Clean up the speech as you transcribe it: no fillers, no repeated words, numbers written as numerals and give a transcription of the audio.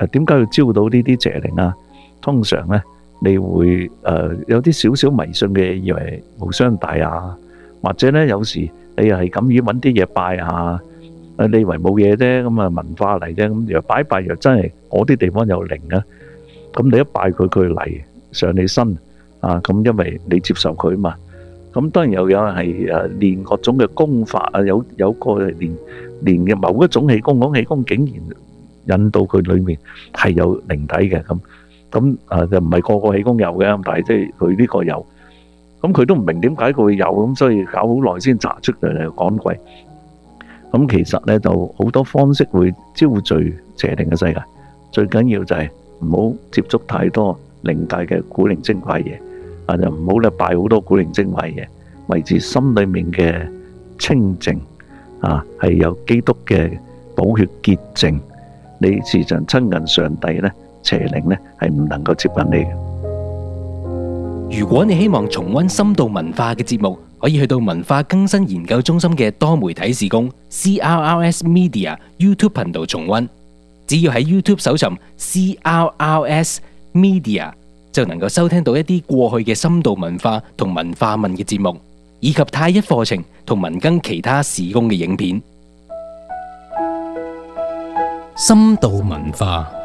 點解要招到呢啲邪靈啊？通常咧，你會有啲少少迷信嘅，以為無傷大雅，或者咧有時你又係咁樣揾啲嘢拜下，你以為冇嘢啫，咁啊文化嚟啫，咁又拜拜又真係嗰啲地方有靈啊！咁你一拜佢，佢嚟上你身啊！咁因為你接受佢嘛。咁當然又有人係練各種嘅功法啊，有個練嘅某一種氣功，講氣功竟然引到佢裏面係有靈體嘅咁就唔係個個氣功有嘅，但係即係佢呢個有，咁佢都唔明點解佢會有，咁所以搞好耐先查出嚟趕鬼。咁其實咧就好多方式會招聚邪靈嘅世界，最緊要就係唔好接觸太多靈界嘅古靈精怪嘢。就唔好咧拜好多古靈精怪嘢，維持心裏面嘅清淨係有基督嘅寶血潔淨，你時常親近上帝咧，邪靈咧係唔能夠接近你嘅。 如果你希望重溫深度文化嘅節目，可以去到文化更新研究中心嘅多媒體事工 CRRS Media YouTube 頻道重溫，只要喺 YouTube 搜尋 CRRS Media，就能夠收聽到一啲過去嘅深度文化同文化問嘅節目，以及太一課程同文庚其他事工嘅影片。深度文化。